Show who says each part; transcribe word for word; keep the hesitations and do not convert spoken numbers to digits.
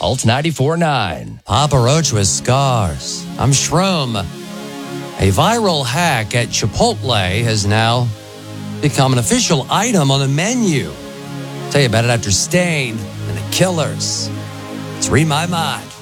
Speaker 1: Pulse ninety-four point nine.
Speaker 2: Papa Roach with scars. I'm Shroom. A viral hack at Chipotle has now become an official item on the menu. Tell you about it after Stain and the Killers. It's Read My Mind.